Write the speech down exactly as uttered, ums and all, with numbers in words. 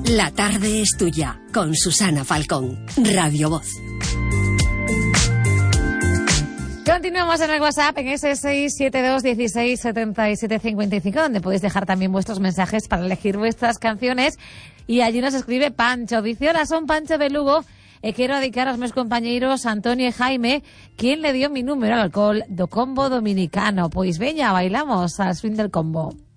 La tarde es tuya, con Susana Falcón, Radio Voz. Continuamos en el WhatsApp en ese seis siete dos dieciséis setenta y siete cincuenta y cinco, donde podéis dejar también vuestros mensajes para elegir vuestras canciones. Y allí nos escribe Pancho. Dice: hola, son Pancho de Lugo. E quero dedicar aos meus compañeiros Antonio e Jaime, quien le dio mi número al alcohol do combo dominicano. Pois veña, bailamos al swing del combo.